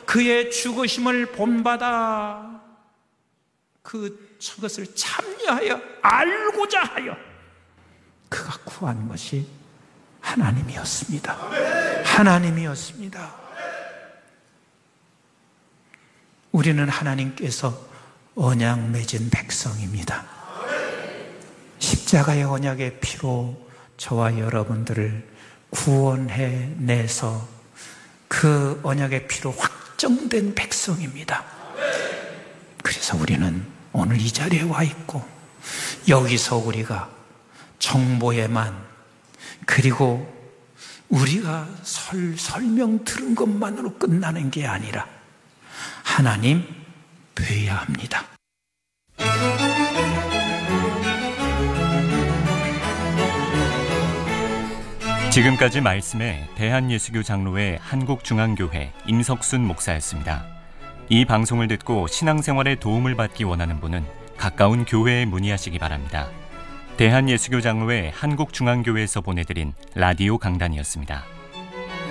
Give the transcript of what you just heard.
그의 죽으심을 본받아 그것을 참여하여 알고자 하여 그가 구한 것이 하나님이었습니다. 하나님이었습니다. 우리는 하나님께서 언약 맺은 백성입니다. 십자가의 언약의 피로 저와 여러분들을 구원해 내서 그 언약의 피로 확정된 백성입니다. 그래서 우리는 오늘 이 자리에 와 있고, 여기서 우리가 정보에만, 그리고 우리가 설명 들은 것만으로 끝나는 게 아니라 하나님 뵈야 합니다. 지금까지 말씀에 대한예수교 장로회 한국중앙교회 임석순 목사였습니다. 이 방송을 듣고 신앙생활에 도움을 받기 원하는 분은 가까운 교회에 문의하시기 바랍니다. 대한예수교 장로회 한국중앙교회에서 보내드린 라디오 강단이었습니다.